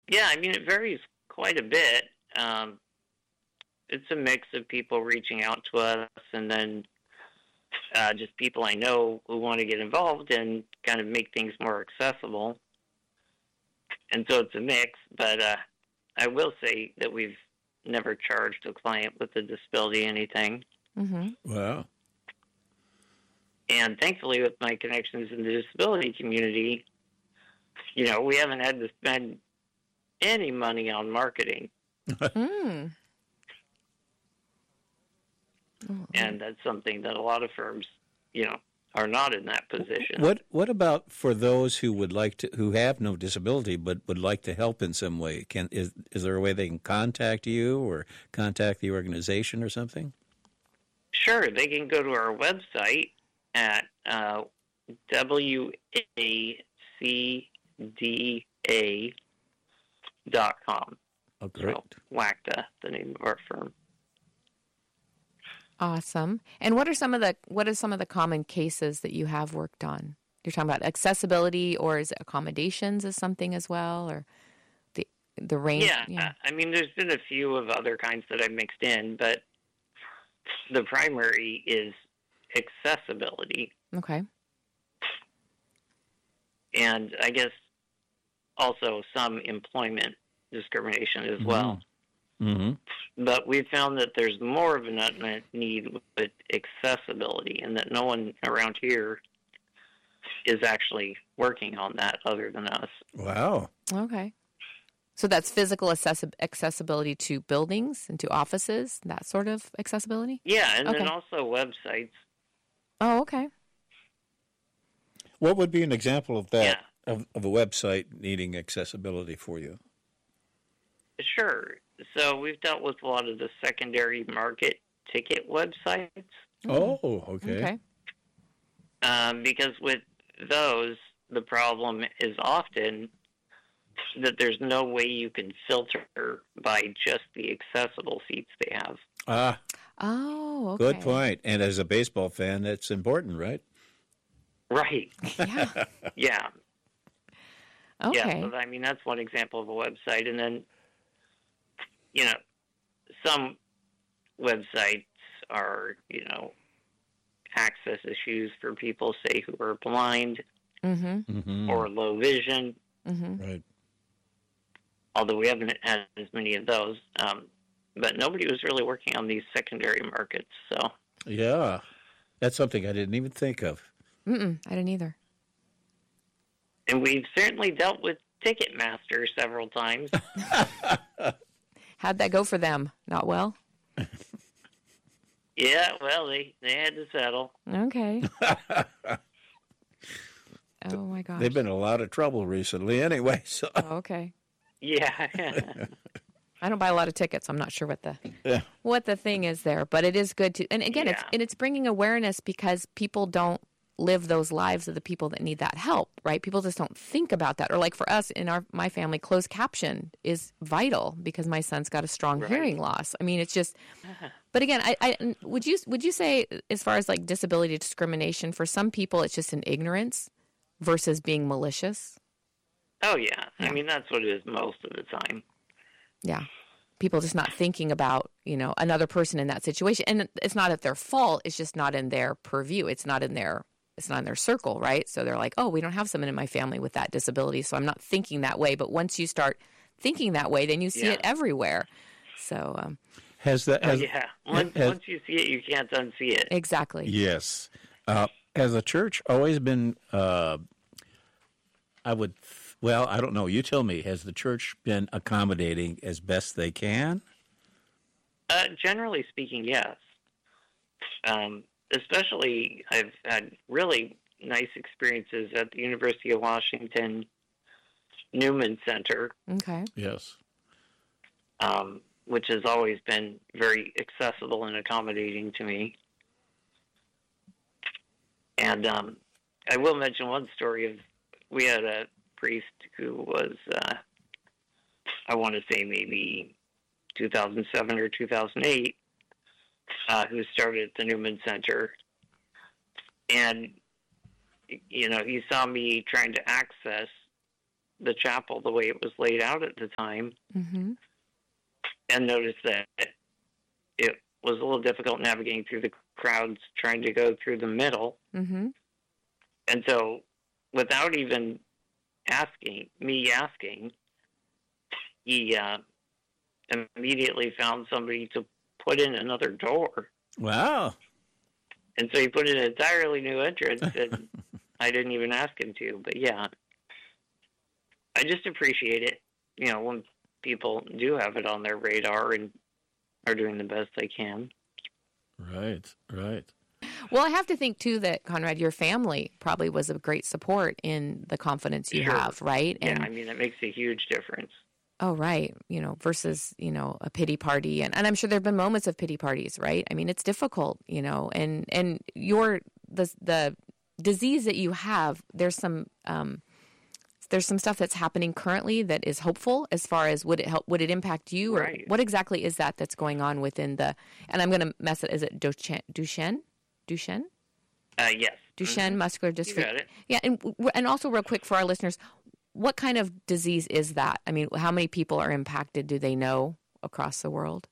Yeah, I mean, it varies quite a bit. It's a mix of people reaching out to us and then just people I know who want to get involved and kind of make things more accessible. And so it's a mix, but I will say that we've never charged a client with a disability anything. Mm-hmm. Wow. And thankfully, with my connections in the disability community, we haven't had to spend any money on marketing. Mm. Oh, And that's something that a lot of firms, are not in that position. What about for those who would like to, who have no disability but would like to help in some way? Is there a way they can contact you or contact the organization or something? Sure, they can go to our website at wacda.com. Oh, great. So, WACDA, the name of our firm. awesome. And what are some of the common cases that you have worked on? You're talking about accessibility, or is it accommodations as something as well, or the range? Yeah, I mean, there's been a few of other kinds that I've mixed in, but the primary is accessibility. Okay. And I guess also some employment discrimination as well. Mm-hmm. But we found that there's more of an unmet need with accessibility, and that no one around here is actually working on that other than us. Wow. Okay. So that's physical accessibility to buildings and to offices, that sort of accessibility? Yeah, and Okay. then also websites. Oh, okay. What would be an example of that, Yeah. of a website needing accessibility for you? Sure. So we've dealt with a lot of the secondary market ticket websites. Oh, okay. Okay. Because with those, the problem is often that there's no way you can filter by just the accessible seats they have. Ah, Oh, okay. good point. And as a baseball fan, that's important, right? Right. Yeah. Yeah. Okay. Yeah, so I mean, that's one example of a website. And then, some websites are, access issues for people, say, who are blind Mm-hmm. Mm-hmm. or low vision, Mm-hmm. Right. although we haven't had as many of those. But nobody was really working on these secondary markets. So, Yeah. That's something I didn't even think of. I didn't either. and we've certainly dealt with Ticketmaster several times. How'd that go for them? Not well? Yeah, well, they had to settle. Okay. Oh, my gosh. They've been in a lot of trouble recently anyway. So. Oh, okay. Yeah. I don't buy a lot of tickets. I'm not sure what the thing is there, but it is good to. And again, Yeah. it's bringing awareness because people don't live those lives of the people that need that help, right? People just don't think about that. Or like for us in my family, closed caption is vital because my son's got a strong Right. hearing loss. I mean, it's just. But again, I would you say as far as like disability discrimination for some people, it's just an ignorance versus being malicious. Oh, yeah. I mean, that's what it is most of the time. Yeah. People just not thinking about, another person in that situation. And it's not at their fault. It's just not in their purview. It's not in their circle, right? So they're like, oh, we don't have someone in my family with that disability, so I'm not thinking that way. But once you start thinking that way, then you see it everywhere. So Has that? Has, yeah. Once you see it, you can't unsee it. exactly. Yes. Has the church always been, I don't know. You tell me. Has the church been accommodating as best they can? Generally speaking, yes. Especially, I've had really nice experiences at the University of Washington Newman Center, Okay. Yes. which has always been very accessible and accommodating to me. And I will mention one story of, we had a priest who was, I want to say maybe 2007 or 2008, who started at the Newman Center. And, he saw me trying to access the chapel the way it was laid out at the time, Mm-hmm. and noticed that it was a little difficult navigating through the crowds trying to go through the middle. Mm-hmm. And so, without even asking, he immediately found somebody to put in another door. Wow. And so he put in an entirely new entrance, and I didn't even ask him to. But yeah, I just appreciate it, when people do have it on their radar and are doing the best they can. Right. Well, I have to think, too, that, Conrad, your family probably was a great support in the confidence you Sure. have, right? Yeah, And, I mean, it makes a huge difference. oh, right, versus, a pity party. And I'm sure there have been moments of pity parties, right? I mean, it's difficult, and the disease that you have, there's some stuff that's happening currently that is hopeful as far as would it impact you? Or Right. what exactly is that's going on within and I'm going to mess it, is it Duchenne? Yes. Duchenne muscular You dystrophy. got it. Yeah, and also real quick for our listeners, what kind of disease is that? I mean, how many people are impacted? Do they know across the world?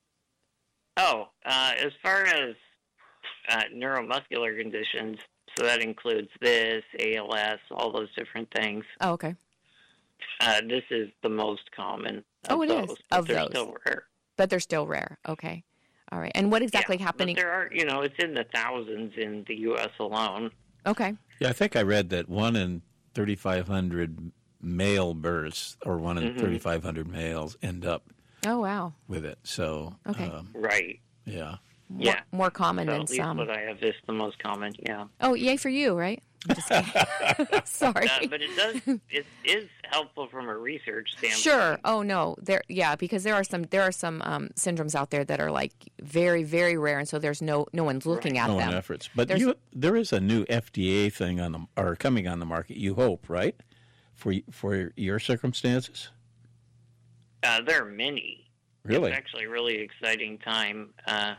Oh, as far as neuromuscular conditions, so that includes this, ALS, all those different things. Oh, okay. This is the most common of Oh, it is, those. But of they're those. still rare. But they're still rare. Okay. All right. And what exactly Yeah, happening? But there are, it's in the thousands in the U.S. alone. Okay. Yeah, I think I read that 1 in 3,500 male births, or 1 in 3,500 males, end up Oh, wow. with it. So, Okay. Right. Yeah. More common So than at least some. what I have is the most common, yeah. Oh, yay for you, right? I'm just kidding. Sorry. But it is helpful from a research standpoint. Sure. Oh no. Because there are some syndromes out there that are like very, very rare, and so there's no one's looking at No them. efforts. But There's- there is a new FDA thing coming on the market, you hope, right? For your circumstances? There are many. Really? It's actually a really exciting time.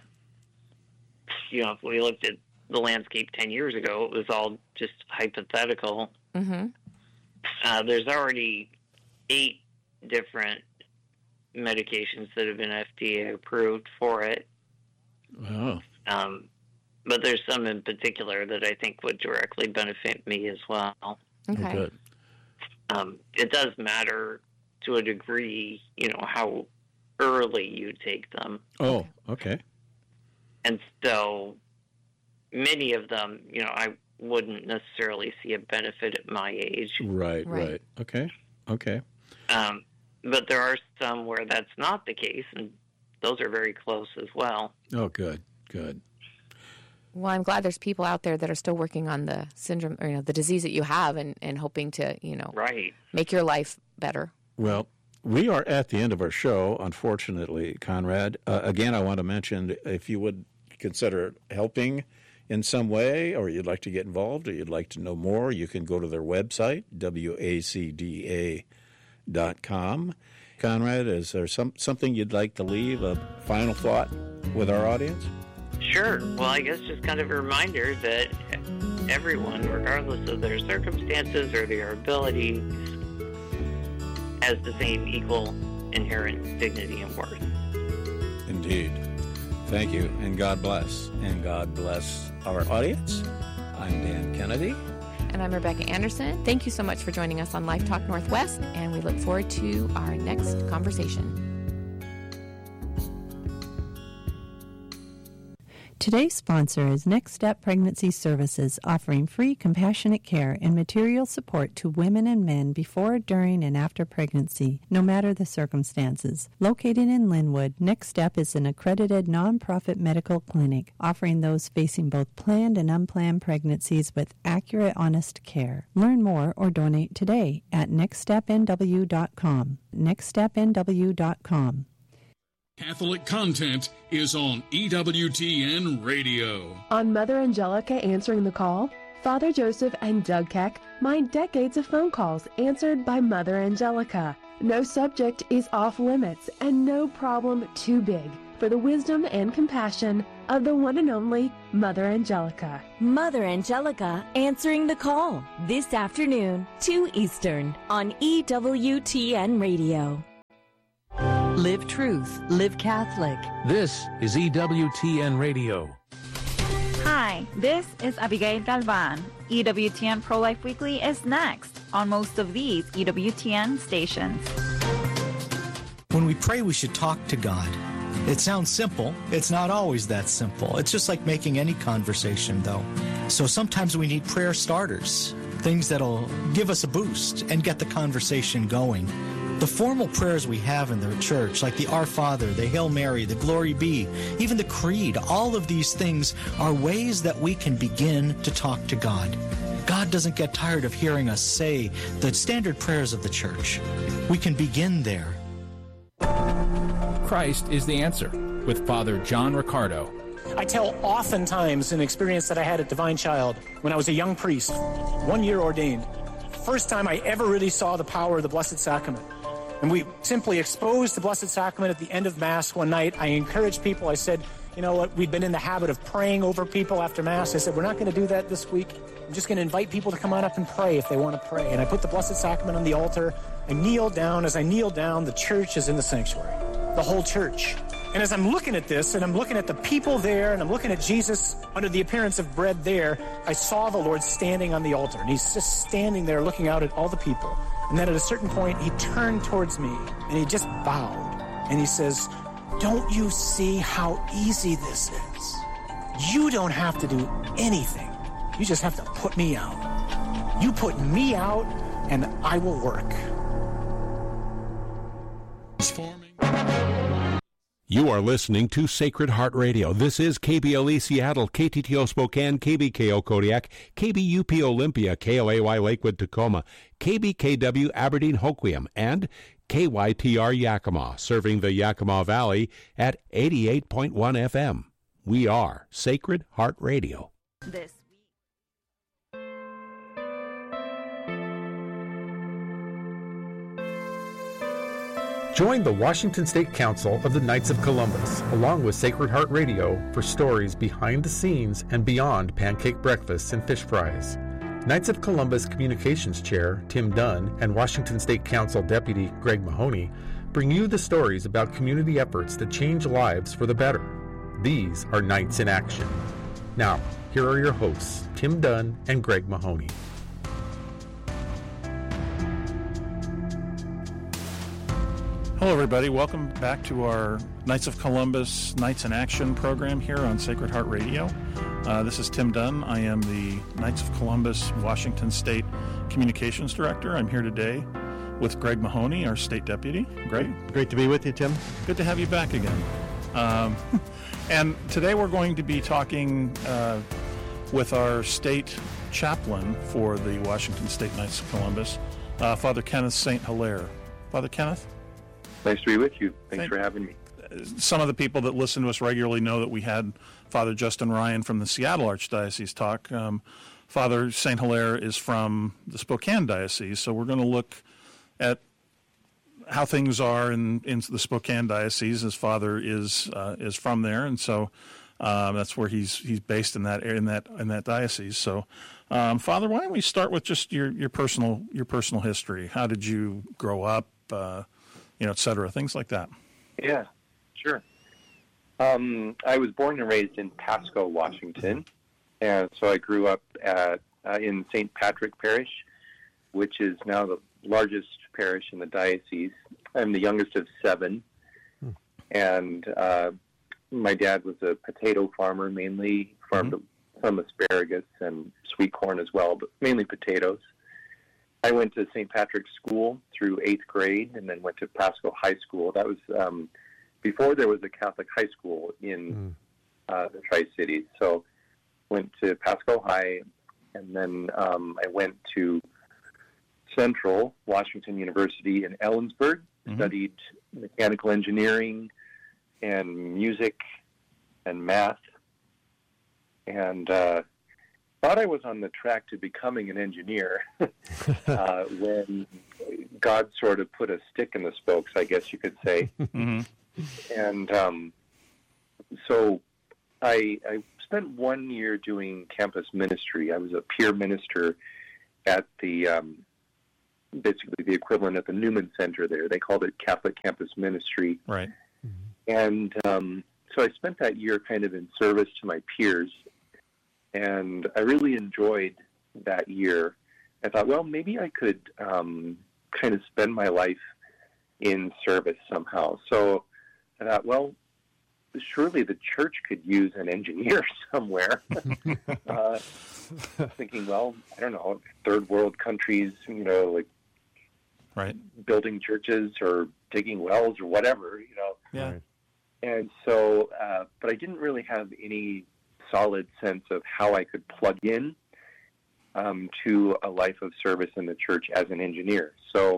If we looked at the landscape 10 years ago, it was all just hypothetical. Mm-hmm. There's already 8 different medications that have been FDA approved for it. Wow. But there's some in particular that I think would directly benefit me as well. Okay. Oh, good. It does matter to a degree, how early you take them. Oh, okay. And so many of them, I wouldn't necessarily see a benefit at my age. Right. Right. Okay. But there are some where that's not the case, and those are very close as well. Oh, good. Well, I'm glad there's people out there that are still working on the syndrome, or the disease that you have, and hoping to, Right. make your life better. Well, we are at the end of our show, unfortunately, Conrad. Again, I want to mention, if you would consider helping in some way, or you'd like to get involved, or you'd like to know more, you can go to their website, wacda.com. Conrad, is there something you'd like to leave, a final thought with our audience? Sure. Well, I guess just kind of a reminder that everyone, regardless of their circumstances or their abilities, has the same equal inherent dignity and worth. Indeed. Thank you, and God bless. And God bless our audience. I'm Dan Kennedy. And I'm Rebecca Anderson. Thank you so much for joining us on Life Talk Northwest, and we look forward to our next conversation. Today's sponsor is Next Step Pregnancy Services, offering free compassionate care and material support to women and men before, during, and after pregnancy, no matter the circumstances. Located in Linwood, Next Step is an accredited nonprofit medical clinic offering those facing both planned and unplanned pregnancies with accurate, honest care. Learn more or donate today at nextstepnw.com. nextstepnw.com. Catholic content is on EWTN Radio. On Mother Angelica Answering the Call, Father Joseph and Doug Keck mind decades of phone calls answered by Mother Angelica. No subject is off limits and no problem too big for the wisdom and compassion of the one and only Mother Angelica. Mother Angelica answering the call this afternoon, 2 Eastern, on EWTN Radio. Live Truth, Live Catholic. This is EWTN Radio. Hi, this is Abigail Galvan. EWTN Pro-Life Weekly is next on most of these EWTN stations. When we pray, we should talk to God. It sounds simple. It's not always that simple. It's just like making any conversation, though. So sometimes we need prayer starters, things that'll give us a boost and get the conversation going. The formal prayers we have in the church, like the Our Father, the Hail Mary, the Glory Be, even the Creed, all of these things are ways that we can begin to talk to God. God doesn't get tired of hearing us say the standard prayers of the church. We can begin there. Christ is the Answer with Father John Riccardo. I tell oftentimes an experience that I had at Divine Child when I was a young priest, 1 year ordained. First time I ever really saw the power of the Blessed Sacrament. And we simply exposed the Blessed Sacrament at the end of Mass one night. I encouraged people. I said, you know what, we'd been in the habit of praying over people after Mass. I said, we're not going to do that this week. I'm just going to invite people to come on up and pray if they want to pray. And I put the Blessed Sacrament on the altar. I kneeled down. As I kneeled down, the church is in the sanctuary, the whole church. And as I'm looking at this, and I'm looking at the people there, and I'm looking at Jesus under the appearance of bread there, I saw the Lord standing on the altar. And he's just standing there looking out at all the people. And then at a certain point, he turned towards me, and he just bowed. And he says, don't you see how easy this is? You don't have to do anything. You just have to put me out. You put me out, and I will work. You are listening to Sacred Heart Radio. This is KBLE Seattle, KTTO Spokane, KBKO Kodiak, KBUP Olympia, KLAY Lakewood Tacoma, KBKW Aberdeen Hoquiam, and KYTR Yakima, serving the Yakima Valley at 88.1 FM. We are Sacred Heart Radio. This Join the Washington State Council of the Knights of Columbus, along with Sacred Heart Radio, for stories behind the scenes and beyond pancake breakfasts and fish fries. Knights of Columbus Communications Chair Tim Dunn and Washington State Council Deputy Greg Mahoney bring you the stories about community efforts that change lives for the better. These are Knights in Action. Now, here are your hosts, Tim Dunn and Greg Mahoney. Hello, everybody. Welcome back to our Knights of Columbus Knights in Action program here on Sacred Heart Radio. This is Tim Dunn. I am the Knights of Columbus Washington State Communications Director. I'm here today with Greg Mahoney, our State Deputy. Greg? Great to be with you, Tim. Good to have you back again. And today we're going to be talking with our State Chaplain for the Washington State Knights of Columbus, Father Kenneth St. Hilaire. Father Kenneth? Nice to be with you. Thanks for having me. Some of the people that listen to us regularly know that we had Father Justin Ryan from the Seattle Archdiocese talk. Father St. Hilaire is from the Spokane Diocese, so we're going to look at how things are in the Spokane Diocese. His father is from there, and so that's where he's based in that diocese. So, Father, why don't we start with just your personal history? How did you grow up? Et cetera, things like that. Yeah, sure. I was born and raised in Pasco, Washington, and so I grew up in St. Patrick Parish, which is now the largest parish in the diocese. I'm the youngest of 7, and my dad was a potato farmer, mainly farmed some asparagus and sweet corn as well, but mainly potatoes. I went to St. Patrick's School through 8th grade and then went to Pasco High School. That was before there was a Catholic high school in the Tri-Cities. So went to Pasco High, and then I went to Central Washington University in Ellensburg, studied mechanical engineering and music and math, and thought I was on the track to becoming an engineer when God sort of put a stick in the spokes, I guess you could say. And so I spent 1 year doing campus ministry. I was a peer minister at the basically the equivalent at the Newman Center there. They called it Catholic Campus Ministry. Right. And so I spent that year kind of in service to my peers, and I really enjoyed that year. I thought, well, maybe I could kind of spend my life in service somehow. So I thought, well, surely the church could use an engineer somewhere. Thinking, well, I don't know, third world countries, like building churches or digging wells or whatever, Yeah. Right. And so, but I didn't really have any solid sense of how I could plug in to a life of service in the church as an engineer. So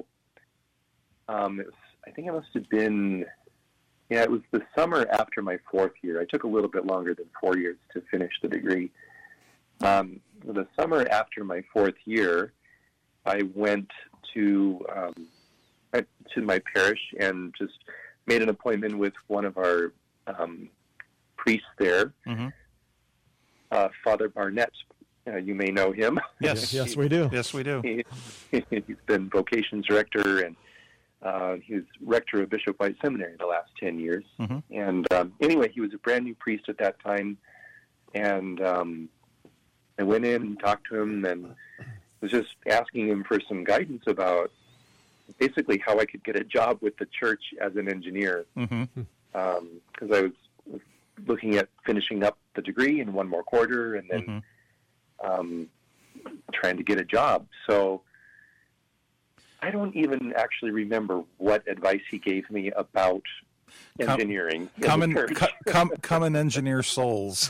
I think it must have been, it was the summer after my fourth year. I took a little bit longer than 4 years to finish the degree. The summer after my fourth year, I went to my parish and just made an appointment with one of our priests there, Father Barnett. You may know him. Yes, yes, we do. Yes, we do. He's been vocations director, and he was rector of Bishop White Seminary the last 10 years. And anyway, he was a brand new priest at that time, and I went in and talked to him and was just asking him for some guidance about basically how I could get a job with the church as an engineer, because I was looking at finishing up the degree in one more quarter and then trying to get a job. So I don't even actually remember what advice he gave me about engineering. Come and engineer souls.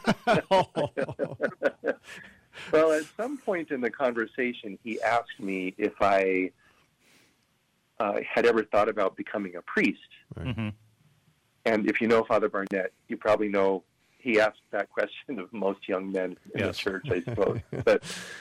Well, at some point in the conversation, he asked me if I had ever thought about becoming a priest. Right. And if you know Father Barnett, you probably know he asked that question of most young men in the church, I suppose. But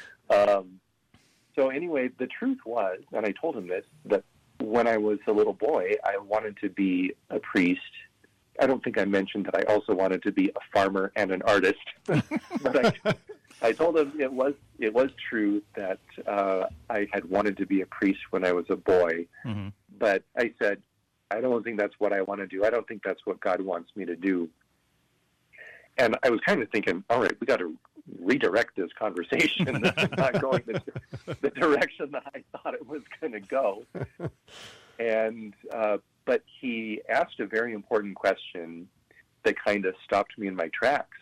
so anyway, the truth was, and I told him this, that when I was a little boy, I wanted to be a priest. I don't think I mentioned that I also wanted to be a farmer and an artist. But I told him it was true that I had wanted to be a priest when I was a boy. But I said, I don't think that's what I want to do. I don't think that's what God wants me to do. And I was kind of thinking, all right, we got to redirect this conversation. This is not going the direction that I thought it was going to go. And but he asked a very important question that kind of stopped me in my tracks.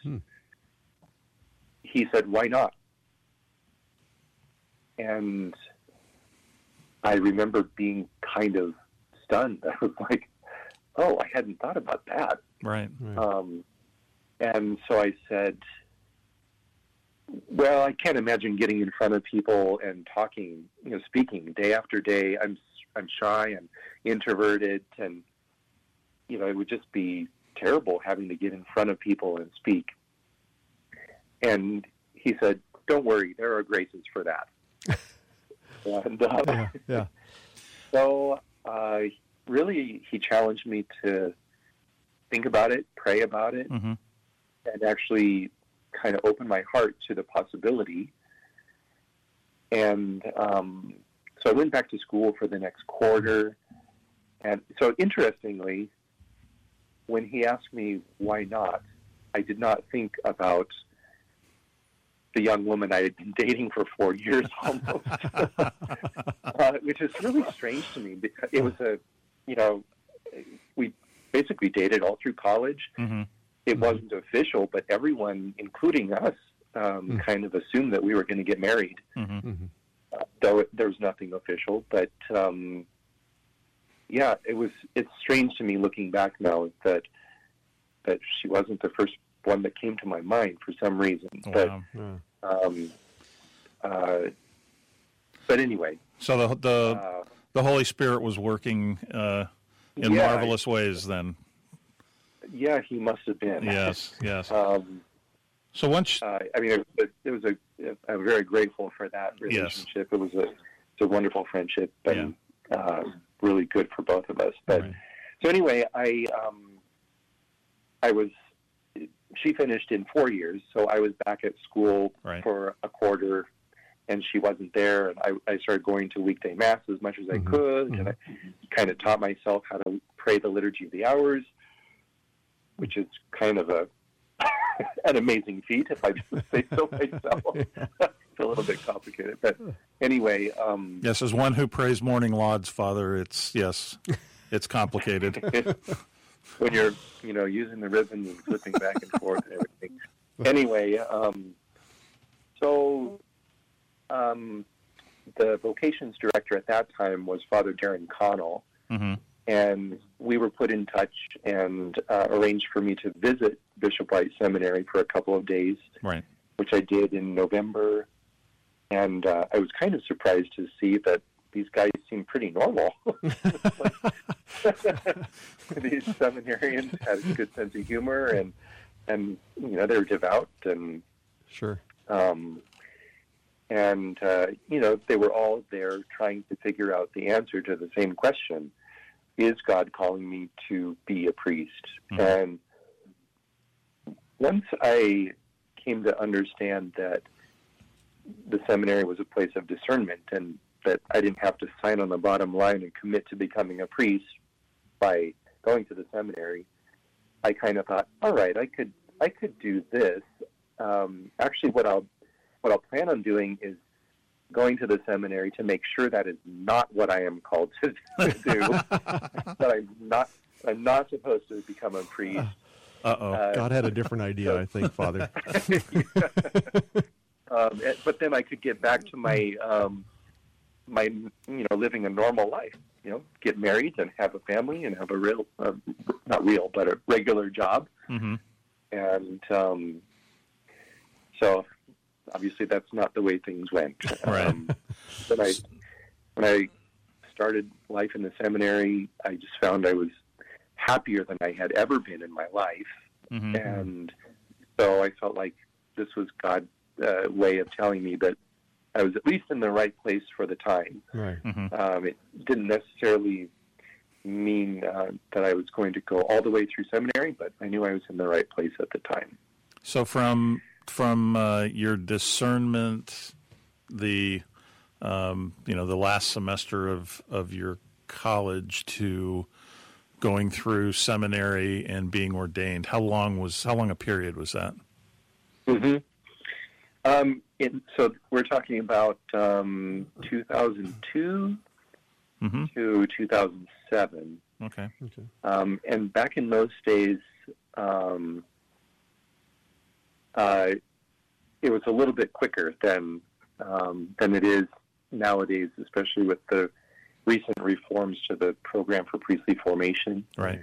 He said, "Why not?" And I remember being kind of stunned. I was like, "Oh, I hadn't thought about that." Right. And so I said, well, I can't imagine getting in front of people and talking, speaking day after day. I'm shy and introverted, and it would just be terrible having to get in front of people and speak. And he said, "Don't worry, there are graces for that." And so really, he challenged me to think about it, pray about it, and actually kind of open my heart to the possibility. And so I went back to school for the next quarter. And so interestingly, when he asked me why not, I did not think about the young woman I had been dating for 4 years almost, which is really strange to me, because it was we basically dated all through college. It wasn't official, but everyone, including us, kind of assumed that we were going to get married, though there was nothing official. But it's strange to me looking back now that she wasn't the first one that came to my mind for some reason. Wow. But anyway. So the Holy Spirit was working in marvelous ways then. Yeah, he must have been. Yes. So once, it was I'm very grateful for that relationship. Yes. It's a wonderful friendship, and really good for both of us. But so anyway, I she finished in 4 years, so I was back at school Right. for a quarter, and she wasn't there, and I started going to weekday mass as much as I could, and I kind of taught myself how to pray the Liturgy of the Hours, which is kind of an amazing feat, if I just say so myself. It's a little bit complicated, but anyway. Yes, as one who prays morning lauds, Father, it's complicated. When you're, using the ribbon and flipping back and forth and everything. Anyway, the vocations director at that time was Father Darren Connell, and we were put in touch and arranged for me to visit Bishop White Seminary for a couple of days, right? Which I did in November, and I was kind of surprised to see that these guys seem pretty normal. These seminarians had a good sense of humor, and they were devout, and sure. They were all there trying to figure out the answer to the same question: is God calling me to be a priest? And once I came to understand that the seminary was a place of discernment, and that I didn't have to sign on the bottom line and commit to becoming a priest by going to the seminary, I kind of thought, all right, I could do this. Actually, what I'll plan on doing is going to the seminary to make sure that is not what I am called to do. That I'm not supposed to become a priest. God had a different idea, I think, Father. But then I could get back to my living a normal life. Get married and have a family and have a but a regular job. And so obviously that's not the way things went. Right. But when I started life in the seminary, I just found I was happier than I had ever been in my life. And so I felt like this was God's way of telling me that I was at least in the right place for the time. Right. It didn't necessarily mean that I was going to go all the way through seminary, but I knew I was in the right place at the time. So from your discernment, the last semester of your college to going through seminary and being ordained, how long a period was that? So we're talking about 2002 to 2007. Okay. And back in those days, it was a little bit quicker than it is nowadays, especially with the recent reforms to the program for priestly formation. Right.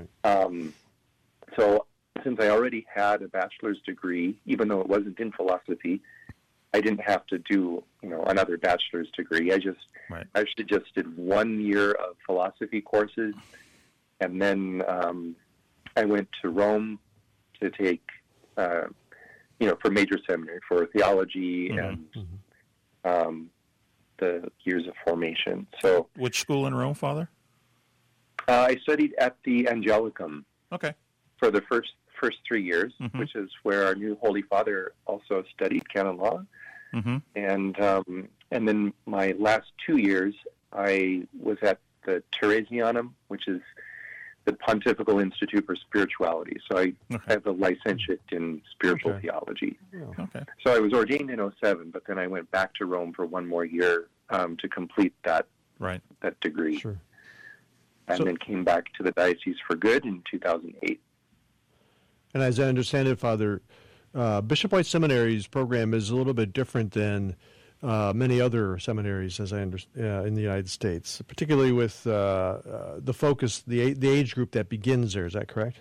So since I already had a bachelor's degree, even though it wasn't in philosophy, I didn't have to do another bachelor's degree. I actually just did 1 year of philosophy courses, and then I went to Rome to take for major seminary for theology and the years of formation. So, which school in Rome, Father? I studied at the Angelicum. Okay. For the first 3 years, which is where our new Holy Father also studied canon law. And then my last 2 years, I was at the Theresianum, which is the Pontifical Institute for Spirituality. So I have a licentiate in spiritual theology. Okay. So I was ordained in 2007, but then I went back to Rome for 1 more year to complete that degree. Sure. And then came back to the diocese for good in 2008. And as I understand it, Father, Bishop White Seminary's program is a little bit different than many other seminaries, as I understand, in the United States, particularly with the focus, the age group that begins there. Is that correct?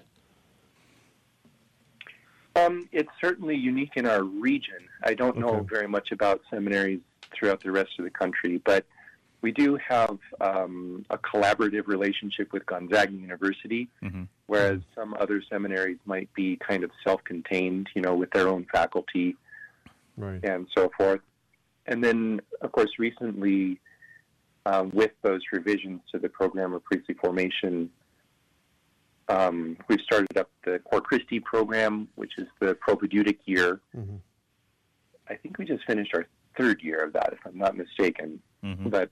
It's certainly unique in our region. I don't know very much about seminaries throughout the rest of the country, but we do have a collaborative relationship with Gonzaga University, whereas some other seminaries might be kind of self-contained, with their own faculty and so forth. And then, of course, recently, with those revisions to the program of priestly formation, we've started up the Cor Christi program, which is the propedeutic year. Mm-hmm. I think we just finished our third year of that, if I'm not mistaken. Mm-hmm. But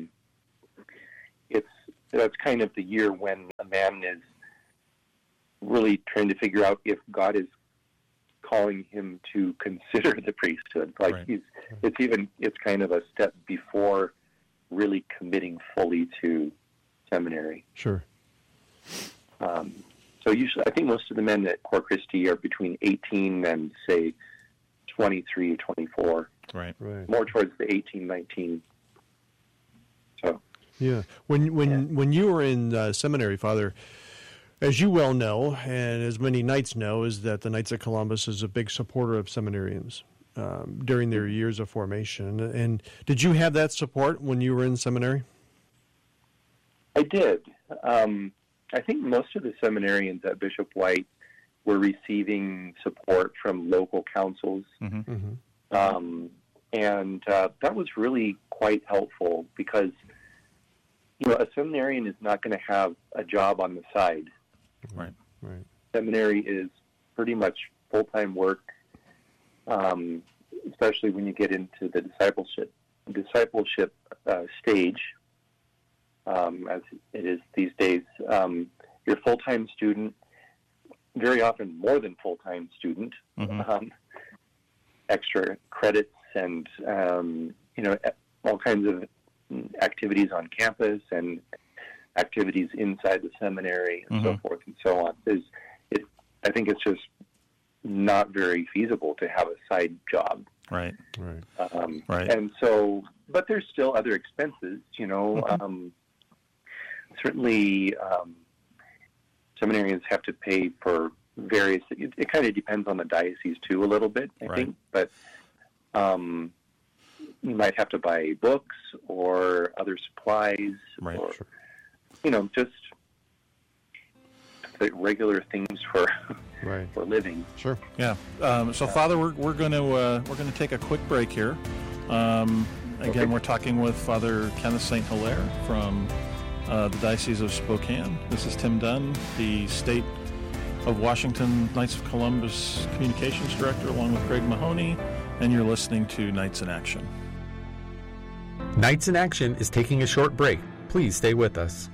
that's kind of the year when a man is really trying to figure out if God is calling him to consider the priesthood. Like Right. it's kind of a step before really committing fully to seminary. Sure. So usually, I think most of the men at Cor Christi are between 18 and say 23 or 24. Right. More towards the 18, 19. So. Yeah. When you were in seminary, Father, as you well know, and as many Knights know, is that the Knights of Columbus is a big supporter of seminarians during their years of formation. And did you have that support when you were in seminary? I did. I think most of the seminarians at Bishop White were receiving support from local councils. Mm-hmm. Mm-hmm. And that was really quite helpful because, a seminarian is not going to have a job on the side. Right. Seminary is pretty much full-time work, especially when you get into the discipleship stage, as it is these days. You're a full-time student, very often more than full-time student, Mm-hmm. Extra credits and, all kinds of activities on campus and activities inside the seminary and so forth and so on. I think it's just not very feasible to have a side job. Right. Right. And so, but there's still other expenses, certainly seminarians have to pay for various, it kind of depends on the diocese too a little bit, I think, but you might have to buy books or other supplies or, just the regular things for living. Sure. Yeah. So, Father, we're going to take a quick break here. Again, we're talking with Father Kenneth St. Hilaire from the Diocese of Spokane. This is Tim Dunn, the State of Washington Knights of Columbus Communications Director, along with Greg Mahoney, and you're listening to Knights in Action. Knights in Action is taking a short break. Please stay with us.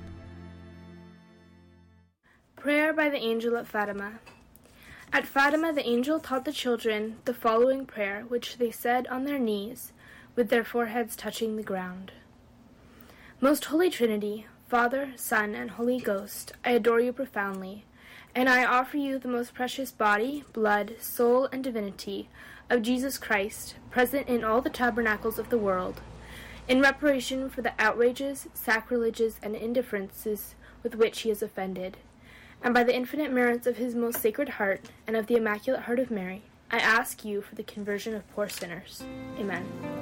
Prayer by the Angel at Fatima. At Fatima, the angel taught the children the following prayer, which they said on their knees, with their foreheads touching the ground. Most Holy Trinity, Father, Son, and Holy Ghost, I adore you profoundly, and I offer you the most precious body, blood, soul, and divinity of Jesus Christ, present in all the tabernacles of the world, in reparation for the outrages, sacrileges, and indifferences with which he is offended. And by the infinite merits of his most sacred heart and of the Immaculate Heart of Mary, I ask you for the conversion of poor sinners. Amen.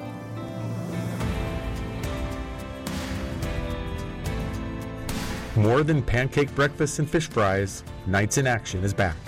More than pancake breakfast and fish fries, Knights in Action is back.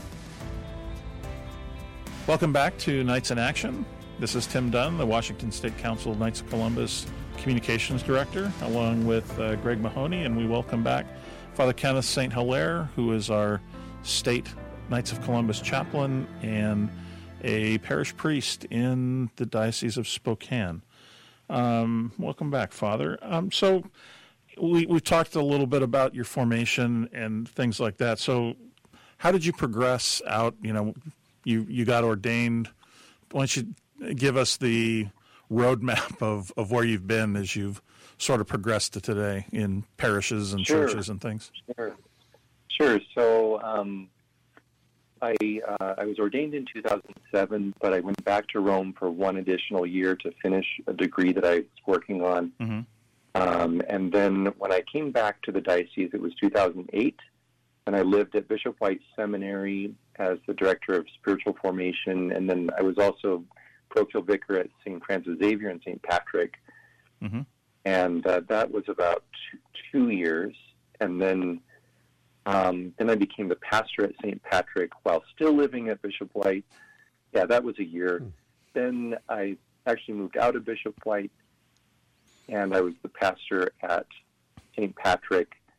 Welcome back to Knights in Action. This is Tim Dunn, the Washington State Council of Knights of Columbus Communications Director, along with Greg Mahoney, and we welcome back Father Kenneth St. Hilaire, who is our State Knights of Columbus chaplain and a parish priest in the Diocese of Spokane. Welcome back, Father. So we've talked a little bit about your formation and things like that. So how did you progress out? You got ordained. Why don't you give us the roadmap of where you've been as you've sort of progressed to today in parishes and churches and things? Sure. So I was ordained in 2007, but I went back to Rome for one additional year to finish a degree that I was working on. Mm-hmm. And then when I came back to the diocese, it was 2008, and I lived at Bishop White Seminary as the director of spiritual formation, and then I was also parochial vicar at St. Francis Xavier and St. Patrick. Mm-hmm. And that was about 2 years. And then I became the pastor at St. Patrick while still living at Bishop White. Yeah, that was a year. Then I actually moved out of Bishop White, and I was the pastor at St. Patrick.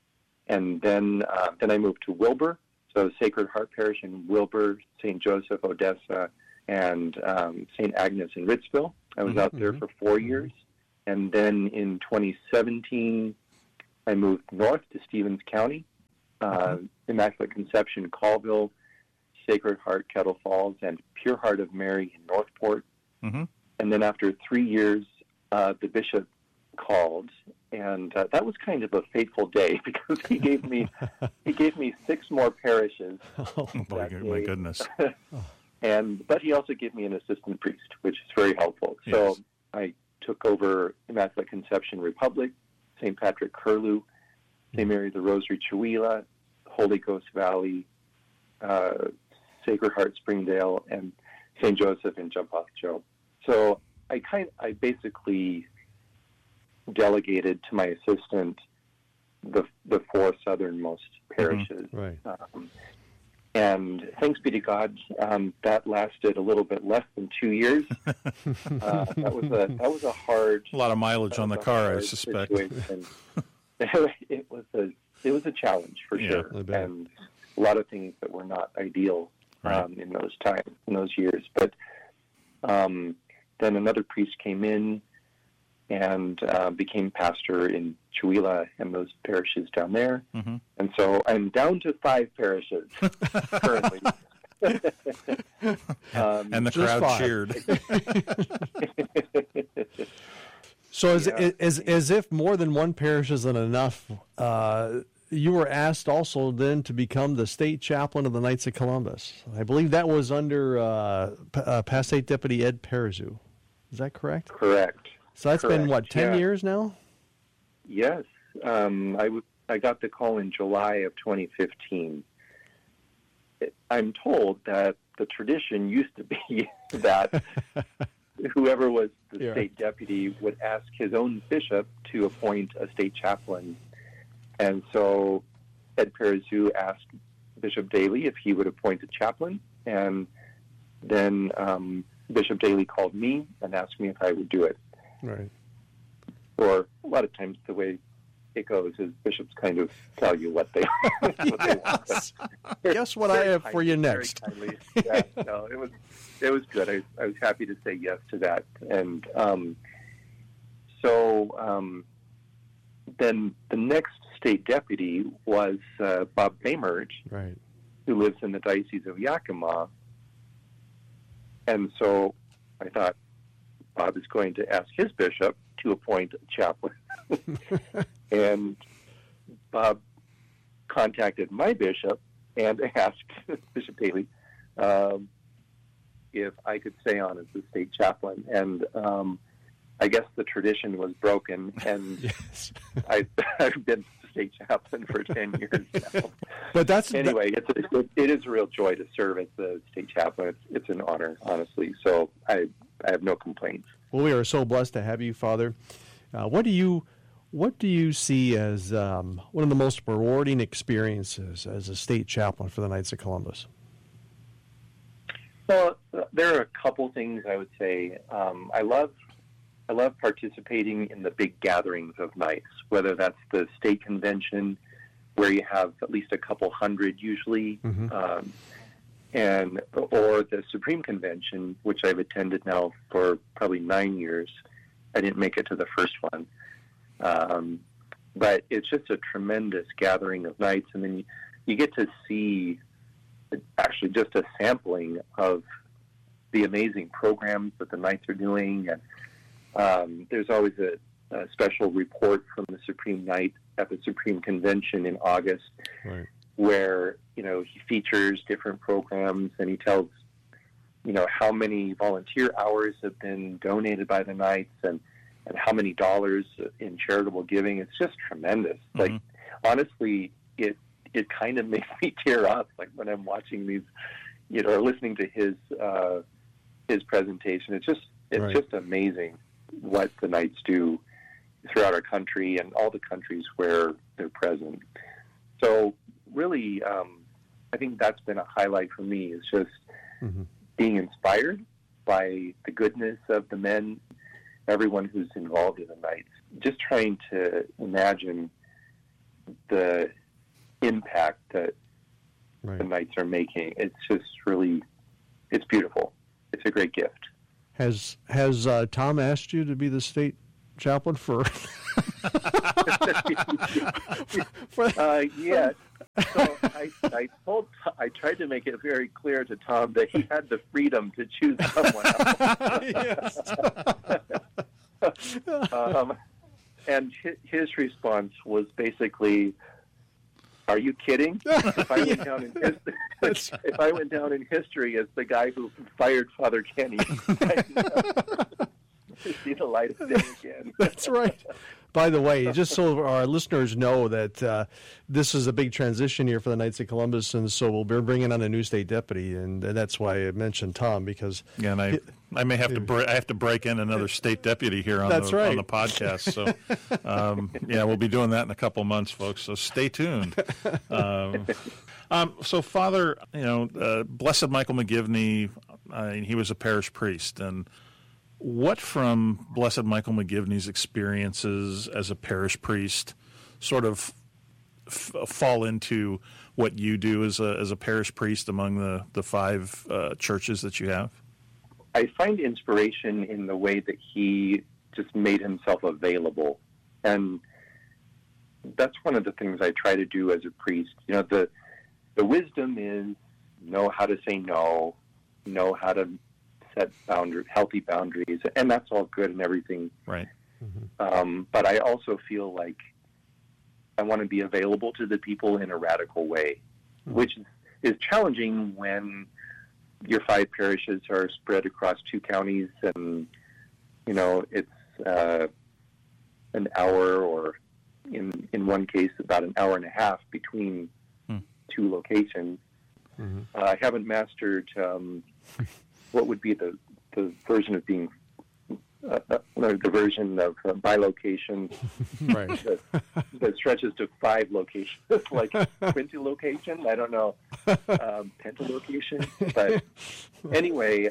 And then I moved to Wilbur, so Sacred Heart Parish in Wilbur, St. Joseph, Odessa, and St. Agnes in Ritzville. I was out there for 4 years. And then in 2017, I moved north to Stevens County, Immaculate Conception, Colville, Sacred Heart, Kettle Falls, and Pure Heart of Mary in Northport. And then after 3 years, the bishop called, and that was kind of a fateful day because he gave me 6 more parishes. Oh my goodness! But he also gave me an assistant priest, which is very helpful. Yes. So I took over Immaculate Conception Republic, St. Patrick Curlew, St. Mary the Rosary Chewelah, Holy Ghost Valley, Sacred Heart Springdale, and St. Joseph in Jump Off Joe. So I basically delegated to my assistant the 4 southernmost parishes. Right. And thanks be to God, that lasted a little bit less than 2 years. That was a hard, a lot of mileage on the car, I suspect. It was a challenge for sure, and a lot of things that were not ideal in those years. But then another priest came in and became pastor in Chewelah and those parishes down there. And so I'm down to 5 parishes currently. And the crowd cheered. So as if more than one parish isn't enough, you were asked also then to become the state chaplain of the Knights of Columbus. I believe that was under past State Deputy Ed Perezu. Is that correct? Correct. So that's been, 10 years now? Yes. I got the call in July of 2015. I'm told that the tradition used to be that whoever was the state deputy would ask his own bishop to appoint a state chaplain. And so Ed Perezu asked Bishop Daly if he would appoint a chaplain. And then Bishop Daly called me and asked me if I would do it. Right. Or a lot of times the way it goes is bishops kind of tell you what they want. Guess what I have for you next. Yeah, no, it was good. I was happy to say yes to that. And then the next state deputy was Bob Bamerge, who lives in the Diocese of Yakima. And so I thought, Bob is going to ask his bishop to appoint a chaplain. And Bob contacted my bishop and asked Bishop Daly if I could stay on as the state chaplain. And I guess the tradition was broken, and I've been state chaplain for 10 years now. But anyway, it is a real joy to serve as the state chaplain. It's an honor, honestly. So I have no complaints. Well, we are so blessed to have you, Father. What do you see as one of the most rewarding experiences as a state chaplain for the Knights of Columbus? Well, there are a couple things I would say. I love participating in the big gatherings of Knights, whether that's the state convention, where you have at least a couple hundred usually, or the Supreme Convention, which I've attended now for probably 9 years. I didn't make it to the first one. But it's just a tremendous gathering of Knights, and then you get to see actually just a sampling of the amazing programs that the Knights are doing. And there's always a special report from the Supreme Knight at the Supreme Convention in August, where he features different programs, and he tells how many volunteer hours have been donated by the Knights, and how many dollars in charitable giving. It's just tremendous. Like, honestly, it kind of makes me tear up, like when I'm watching these, or listening to his presentation. It's just amazing what the Knights do throughout our country and all the countries where they're present. So really, I think that's been a highlight for me, is just being inspired by the goodness of the men, everyone who's involved in the Knights. Just trying to imagine the impact that the Knights are making. It's just really, it's beautiful. It's a great gift. Has Tom asked you to be the state chaplain for? Yes. So I tried to make it very clear to Tom that he had the freedom to choose someone else. And his response was basically, "Are you kidding? If I went down in history, if I went down in history as the guy who fired Father Kenny, I'd never see the light of day again." That's right. By the way, just so our listeners know that this is a big transition here for the Knights of Columbus, and so we'll be bringing on a new state deputy, and that's why I mentioned Tom, because and I may have to break in another state deputy here on the podcast. So we'll be doing that in a couple months, folks. So stay tuned. So Father, Blessed Michael McGivney, he was a parish priest, and what from Blessed Michael McGivney's experiences as a parish priest sort of fall into what you do as a parish priest among the five churches that you have? I find inspiration in the way that he just made himself available. And that's one of the things I try to do as a priest. The wisdom is know how to say no, know how to set healthy boundaries, and that's all good and everything. Right. But I also feel like I want to be available to the people in a radical way, which is challenging when your five parishes are spread across 2 counties, and it's an hour, or in one case about an hour and a half between 2 locations. I haven't mastered what would be the version of being the version of bilocation that stretches to 5 locations, like quintilocation. I don't know, pentalocation. But anyway,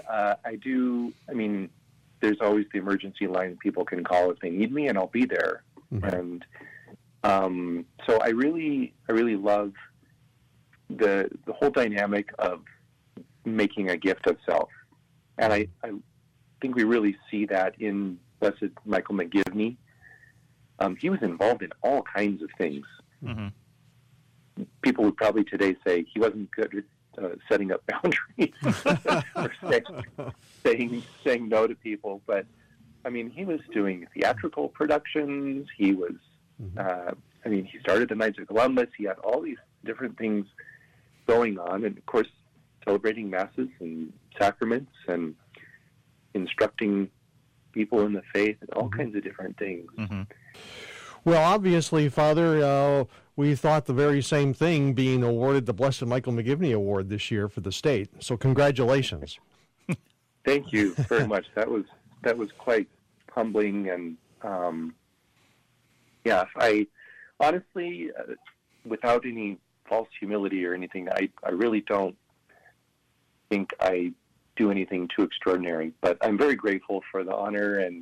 there's always the emergency line people can call if they need me, and I'll be there. And so I really love the whole dynamic of making a gift of self. And I think we really see that in Blessed Michael McGivney. He was involved in all kinds of things. People would probably today say he wasn't good at setting up boundaries or saying no to people. But, he was doing theatrical productions. He was, he started the Knights of Columbus. He had all these different things going on. And, of course, celebrating masses and sacraments and instructing people in the faith and all kinds of different things. Well, obviously, Father, we thought the very same thing, being awarded the Blessed Michael McGivney Award this year for the state. So congratulations. Thank you very much. That was quite humbling, and I honestly, without any false humility or anything, I really don't think I do anything too extraordinary, but I'm very grateful for the honor, and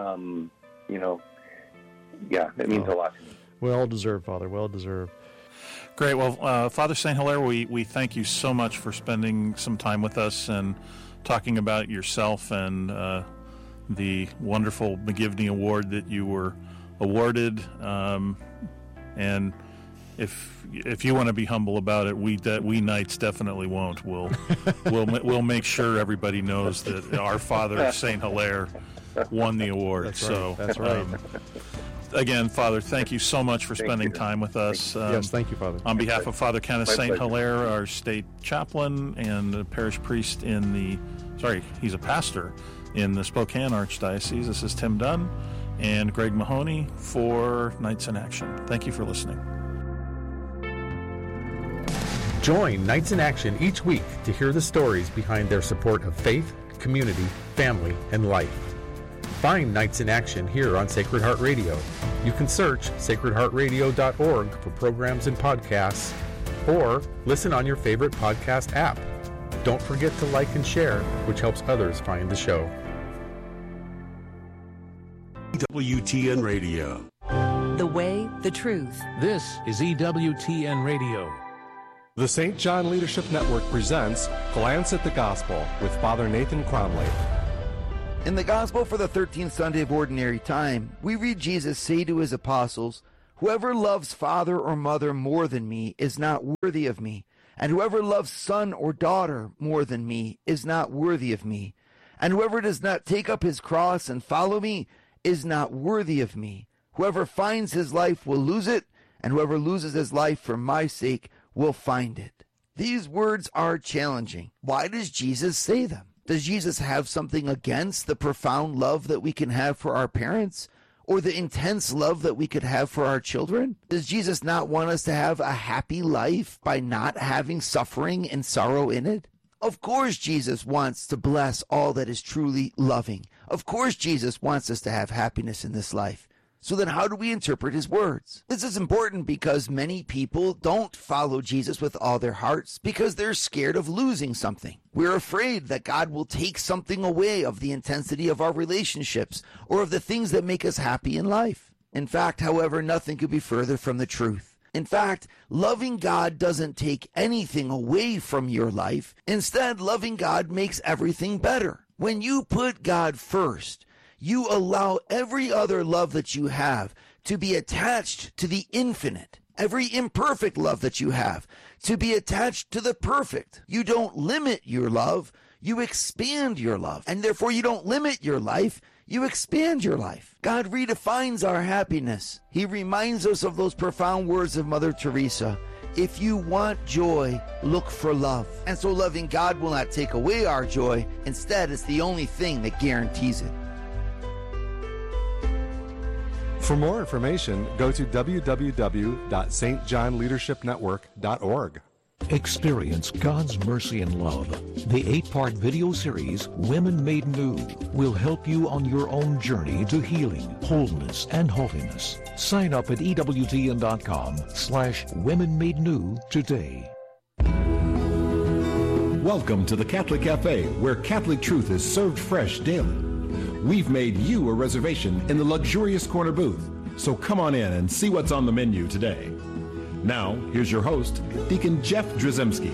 it means a lot to me. Well deserved, Father. Well deserved. Great. Well, Father St. Hilaire, we thank you so much for spending some time with us and talking about yourself and the wonderful McGivney Award that you were awarded. And if you want to be humble about it, we Knights definitely won't. We'll make sure everybody knows that our Father St. Hilaire won the award. That's right. Again, Father, thank you so much for spending time with us. Yes, thank you, Father. On behalf of Father Kenneth St. Hilaire, our state chaplain and a parish priest he's a pastor in the Spokane Archdiocese. This is Tim Dunn and Greg Mahoney for Knights in Action. Thank you for listening. Join Knights in Action each week to hear the stories behind their support of faith, community, family, and life. Find Knights in Action here on Sacred Heart Radio. You can search sacredheartradio.org for programs and podcasts, or listen on your favorite podcast app. Don't forget to like and share, which helps others find the show. WTN Radio. The way, the truth. This is EWTN Radio. The St. John Leadership Network presents Glance at the Gospel with Father Nathan Cromley. In the Gospel for the 13th Sunday of Ordinary Time, we read Jesus say to his apostles, "Whoever loves father or mother more than me is not worthy of me, and whoever loves son or daughter more than me is not worthy of me, and whoever does not take up his cross and follow me is not worthy of me. Whoever finds his life will lose it, and whoever loses his life for my sake will find it." These words are challenging. Why does Jesus say them? Does Jesus have something against the profound love that we can have for our parents, or the intense love that we could have for our children? Does Jesus not want us to have a happy life by not having suffering and sorrow in it? Of course Jesus wants to bless all that is truly loving. Of course Jesus wants us to have happiness in this life. So then how do we interpret his words? This is important because many people don't follow Jesus with all their hearts because they're scared of losing something. We're afraid that God will take something away of the intensity of our relationships or of the things that make us happy in life. In fact, however, nothing could be further from the truth. In fact, loving God doesn't take anything away from your life. Instead, loving God makes everything better. When you put God first, you allow every other love that you have to be attached to the infinite. Every imperfect love that you have to be attached to the perfect. You don't limit your love, you expand your love. And therefore you don't limit your life, you expand your life. God redefines our happiness. He reminds us of those profound words of Mother Teresa. If you want joy, look for love. And so loving God will not take away our joy. Instead, it's the only thing that guarantees it. For more information, go to www.stjohnleadershipnetwork.org. Experience God's mercy and love. The 8-part video series, Women Made New, will help you on your own journey to healing, wholeness, and holiness. Sign up at EWTN.com/Women Made New today. Welcome to the Catholic Cafe, where Catholic truth is served fresh daily. We've made you a reservation in the luxurious corner booth, so come on in and see what's on the menu today. Now, here's your host, Deacon Jeff Drzymski.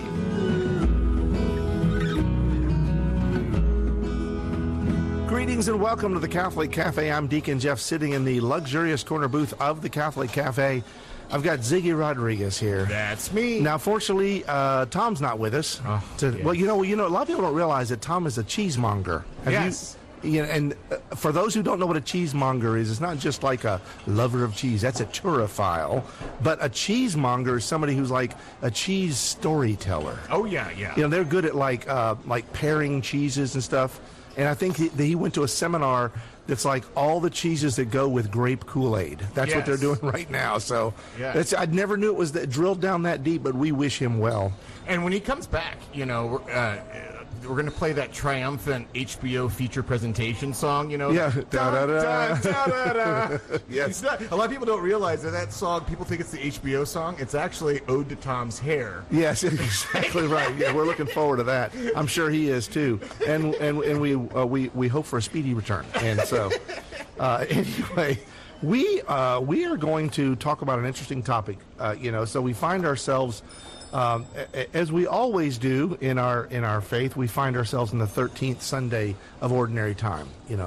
Greetings and welcome to the Catholic Cafe. I'm Deacon Jeff, sitting in the luxurious corner booth of the Catholic Cafe. I've got Ziggy Rodriguez here. That's me. Now, fortunately, Tom's not with us. Well, you know, a lot of people don't realize that Tom is a cheesemonger. Yes. And for those who don't know what a cheesemonger is, it's not just like a lover of cheese. That's a turophile. But a cheesemonger is somebody who's like a cheese storyteller. Oh, yeah. You know, they're good at like pairing cheeses and stuff. And I think he went to a seminar that's like all the cheeses that go with grape Kool-Aid. That's what they're doing right now. So I never knew it was drilled down that deep, but we wish him well. And when he comes back, you know, we're going to play that triumphant HBO feature presentation song, you know? Yeah. Da-da-da. Yes. A lot of people don't realize that song, people think it's the HBO song. It's actually Ode to Tom's Hair. Yes, exactly right. Yeah, we're looking forward to that. I'm sure he is too. And we hope for a speedy return. And so, anyway, we are going to talk about an interesting topic. So we find ourselves, as we always do in our faith, we find ourselves in the 13th Sunday of Ordinary Time.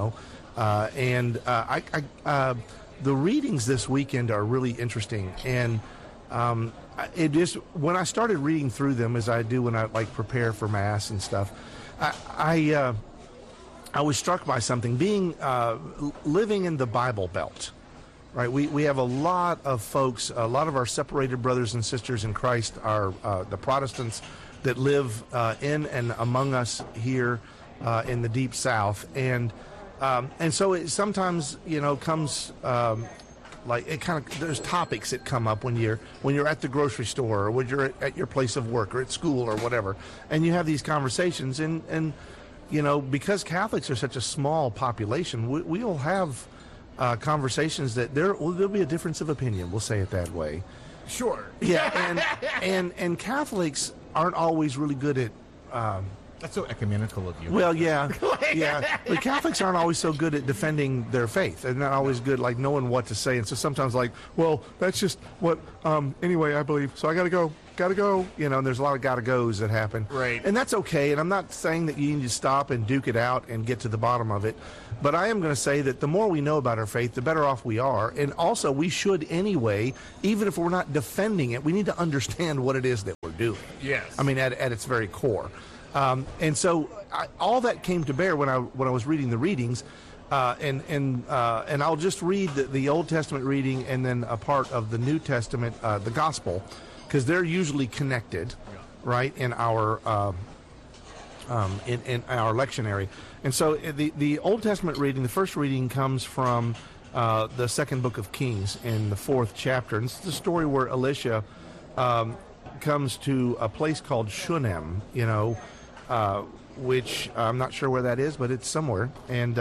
The readings this weekend are really interesting, and it just, when I started reading through them, as I do when I prepare for Mass and stuff, I was struck by something. Being living in the Bible Belt. Right, we have a lot of folks, a lot of our separated brothers and sisters in Christ are the Protestants that live in and among us here in the Deep South, and so it sometimes comes there's topics that come up when you're at the grocery store or when you're at your place of work or at school or whatever, and you have these conversations, and because Catholics are such a small population, we'll have conversations that there'll be a difference of opinion. We'll say it that way. Sure. Yeah, and Catholics aren't always really good at That's so ecumenical of you. Well, yeah. But Catholics aren't always so good at defending their faith. They're not always good, like, knowing what to say. And so sometimes, like, well, that's just what, anyway, I believe. So I got to go. And there's a lot of gotta goes that happen. Right. And that's okay. And I'm not saying that you need to stop and duke it out and get to the bottom of it. But I am going to say that the more we know about our faith, the better off we are. And also, we should anyway, even if we're not defending it, we need to understand what it is that we're doing. Yes. I mean, at its very core. And so all that came to bear when I was reading the readings. And I'll just read the Old Testament reading and then a part of the New Testament, the Gospel, because they're usually connected, right, in our in our lectionary. And so the Old Testament reading, the first reading comes from the second book of Kings in the 4th chapter. And it's the story where Elisha comes to a place called Shunem, which I'm not sure where that is, but it's somewhere. And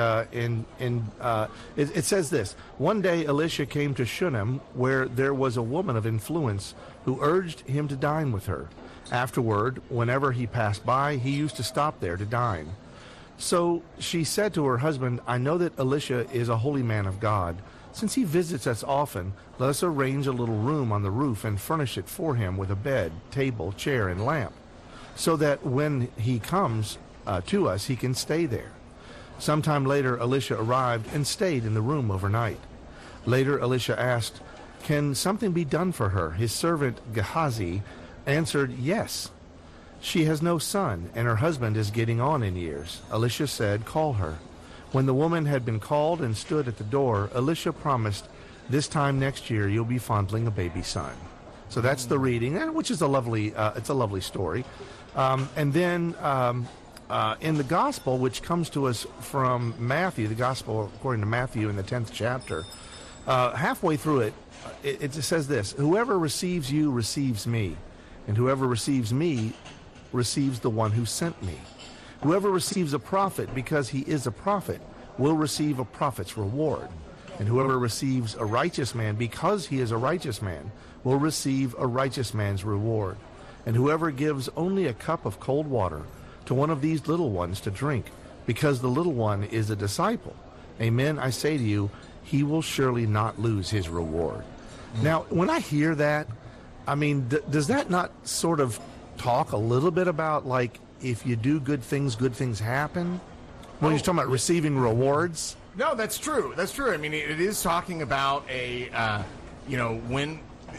it says this: one day Elisha came to Shunem, where there was a woman of influence who urged him to dine with her. Afterward, whenever he passed by, he used to stop there to dine. So she said to her husband, I know that Elisha is a holy man of God. Since he visits us often, let us arrange a little room on the roof and furnish it for him with a bed, table, chair, and lamp, so that when he comes to us, he can stay there. Sometime later, Elisha arrived and stayed in the room overnight. Later, Elisha asked, can something be done for her? His servant Gehazi answered, yes. She has no son, and her husband is getting on in years. Elisha said, call her. When the woman had been called and stood at the door, Elisha promised, this time next year you'll be fondling a baby son. So that's the reading, which is a lovely story. And then in the Gospel, which comes to us from Matthew, the Gospel according to Matthew in the 10th chapter, halfway through it, it says this: whoever receives you receives me, and whoever receives me receives the one who sent me. Whoever receives a prophet because he is a prophet will receive a prophet's reward. And whoever receives a righteous man because he is a righteous man will receive a righteous man's reward. And whoever gives only a cup of cold water to one of these little ones to drink, because the little one is a disciple, amen, I say to you, he will surely not lose his reward. Now, when I hear that, I mean, does that not sort of talk a little bit about, like, if you do good things happen? When you're talking about receiving rewards? No, that's true. That's true. I mean, it is talking about when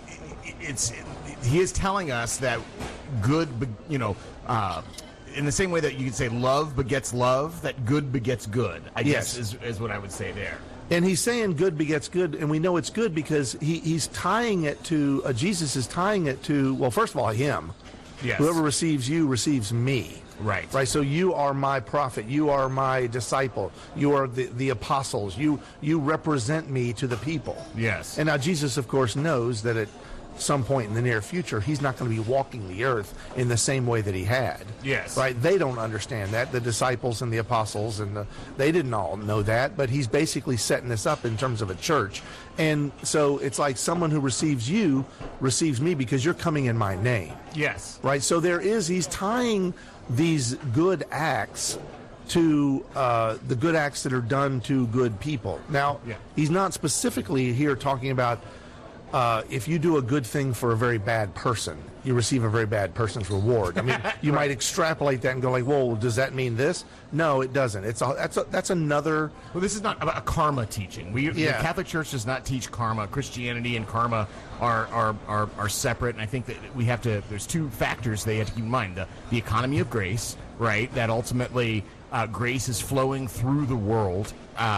he is telling us that good, in the same way that you could say love begets love, that good begets good, I guess is what I would say there. And he's saying good begets good, and we know it's good because he's tying it to, Jesus is tying it to, well, first of all, him. Yes. Whoever receives you receives me. Right. Right. So you are my prophet. You are my disciple. You are the apostles. You represent me to the people. Yes. And now Jesus, of course, knows that at some point in the near future, he's not going to be walking the earth in the same way that he had. Yes. Right. They don't understand that. The disciples and the apostles they didn't all know that. But he's basically setting this up in terms of a church. And so it's like someone who receives you receives me because you're coming in my name. Yes. Right. So he's tying these good acts to the good acts that are done to good people. Now, he's not specifically here talking about if you do a good thing for a very bad person, you receive a very bad person's reward. I mean, you might extrapolate that and go like, "Whoa, does that mean this?" No, it doesn't. That's another. Well, this is not about a karma teaching. The Catholic Church does not teach karma. Christianity and karma are separate, and I think that we have to. There's two factors they have to keep in mind: the economy of grace, right? That ultimately grace is flowing through the world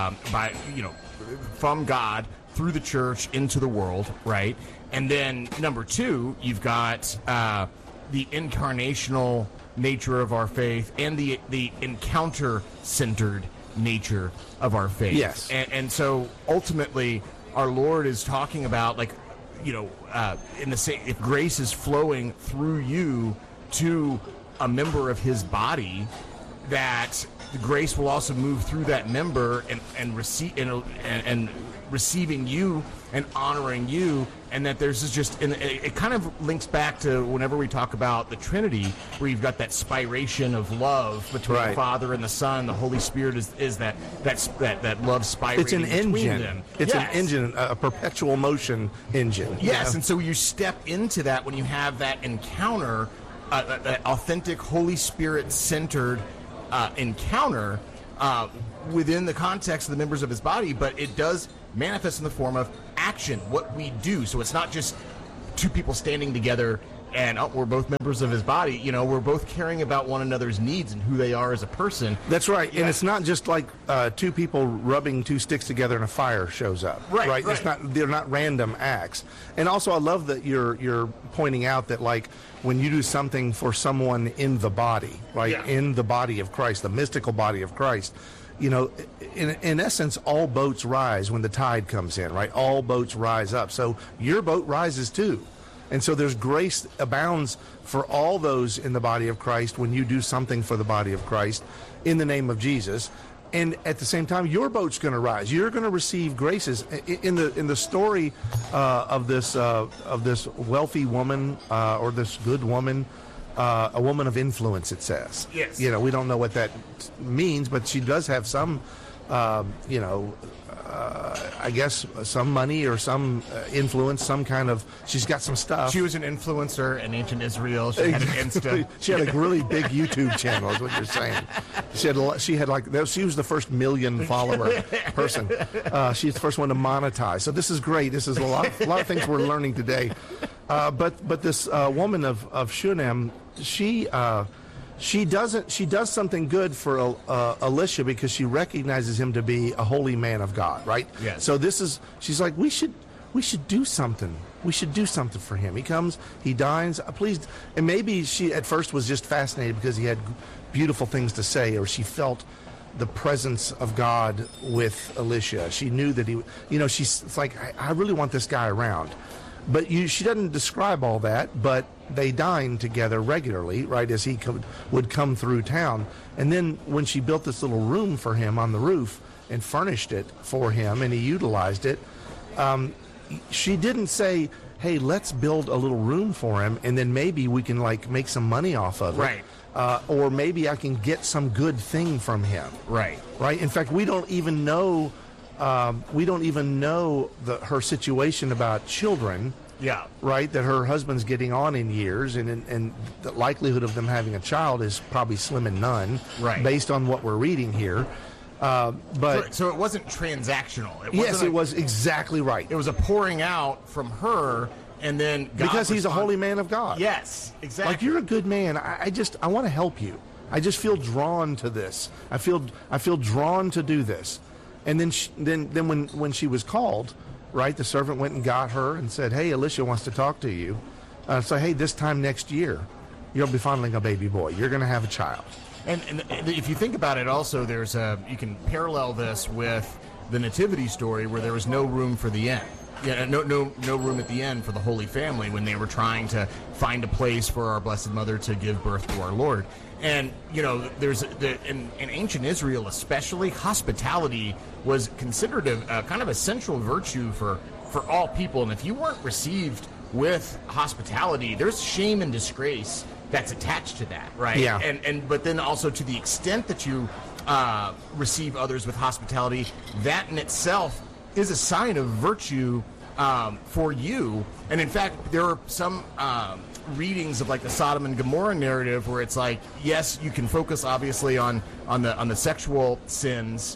from God through the church into the world, right? And then number two, you've got the incarnational nature of our faith and the encounter-centered nature of our faith. Yes. And so ultimately, our Lord is talking about, like, in the same, if grace is flowing through you to a member of His body, that the grace will also move through that member and receive and receiving you and honoring you and that there's just, and it kind of links back to whenever we talk about the Trinity, where you've got that spiration of love between the Father and the Son. The Holy Spirit is that love spirating. It's an engine. Them. It's an engine, a perpetual motion engine. Yes, and so you step into that when you have that encounter, that authentic Holy Spirit centered encounter within the context of the members of His body, but it does manifest in the form of action, what we do. So it's not just two people standing together and we're both members of His body. We're both caring about one another's needs and who they are as a person. That's right. Yeah. And it's not just like two people rubbing two sticks together and a fire shows up. Right. It's not. They're not random acts. And also, I love that you're pointing out that, like, when you do something for someone in the body, right, in the body of Christ, the mystical body of Christ, in essence, all boats rise when the tide comes in, right? All boats rise up. So your boat rises too. And so there's grace abounds for all those in the body of Christ when you do something for the body of Christ in the name of Jesus. And at the same time, your boat's going to rise. You're going to receive graces. In the story of this wealthy woman or this good woman, a woman of influence, it says. Yes. We don't know what that means, but she does have some, I guess some money or some influence, some kind of. She's got some stuff. She was an influencer in ancient Israel. She had an Insta. She had a really big YouTube channel, is what you're saying. She was the first million follower person. She's the first one to monetize. So this is great. This is a lot of things we're learning today. But this woman of Shunem, she does something good for Elisha because she recognizes him to be a holy man of God, right? Yes. So she's like, we should do something. We should do something for him. He comes, he dines, please. And maybe she at first was just fascinated because he had beautiful things to say, or she felt the presence of God with Elisha. She knew that it's like, I really want this guy around. But she doesn't describe all that, but they dined together regularly, right, as he would come through town. And then when she built this little room for him on the roof and furnished it for him and he utilized it, she didn't say, hey, let's build a little room for him and then maybe we can, like, make some money off of it. Right. Or maybe I can get some good thing from him. Right. Right. In fact, we don't even know her situation about children. Yeah. Right. That her husband's getting on in years, and the likelihood of them having a child is probably slim and none. Right. Based on what we're reading here. But so it wasn't transactional. It was exactly right. It was a pouring out from her, and then God because he's a holy man of God. Yes, exactly. Like, you're a good man. I want to help you. I just feel drawn to this. I feel drawn to do this. And then when she was called, right, the servant went and got her and said, hey, Elisha wants to talk to you. So, hey, this time next year, you'll be fondling a baby boy. You're going to have a child. And if you think about it, also, you can parallel this with the nativity story where there was no room for the end. Yeah, no room at the end for the Holy Family when they were trying to find a place for our Blessed Mother to give birth to our Lord. And, there's in ancient Israel especially, hospitality was considered a kind of a central virtue for all people. And if you weren't received with hospitality, there's shame and disgrace that's attached to that, right? Yeah. But then also to the extent that you receive others with hospitality, that in itself is a sign of virtue for you. And in fact, there are some readings of, like, the Sodom and Gomorrah narrative where it's like, yes, you can focus obviously on the sexual sins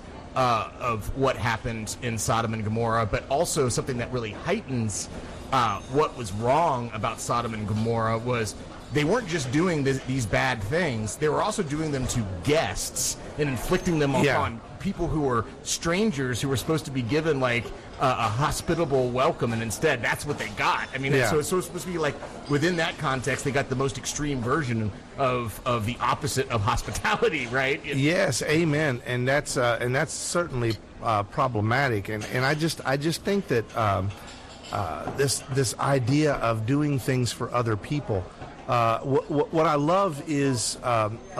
of what happened in Sodom and Gomorrah, but also something that really heightens what was wrong about Sodom and Gomorrah was they weren't just doing these bad things, they were also doing them to guests and inflicting them upon people who were strangers who were supposed to be given, like, a hospitable welcome, and instead that's what they got. I mean, so it's supposed to be like, within that context, they got the most extreme version of the opposite of hospitality, right? Yes, amen. And that's certainly problematic. And I just think that this idea of doing things for other people. What I love is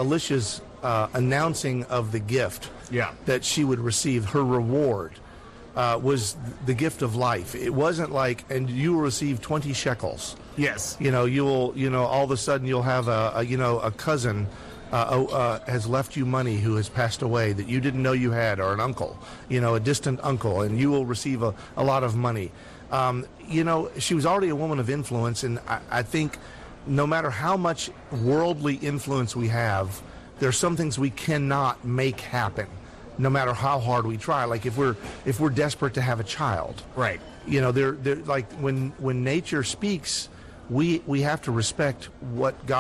Elisha's announcing of the gift that she would receive, her reward. was the gift of life. It wasn't like, and you will receive 20 shekels. Yes. You will, all of a sudden you'll have a cousin has left you money who has passed away that you didn't know you had, or an uncle, a distant uncle, and you will receive a lot of money. She was already a woman of influence, and I think no matter how much worldly influence we have, there's some things we cannot make happen, no matter how hard we try. Like if we're desperate to have a child, right? They're like when nature speaks, we have to respect what God